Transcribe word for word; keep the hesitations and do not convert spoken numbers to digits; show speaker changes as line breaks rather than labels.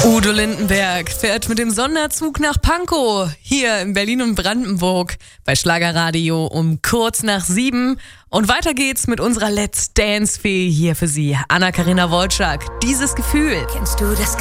Udo Lindenberg fährt mit dem Sonderzug nach Pankow, hier in Berlin und Brandenburg, bei Schlagerradio um kurz nach sieben. Und weiter geht's mit unserer Let's Dance-Fee hier für Sie, Anna-Karina Wolczak. Dieses Gefühl.
Kennst du das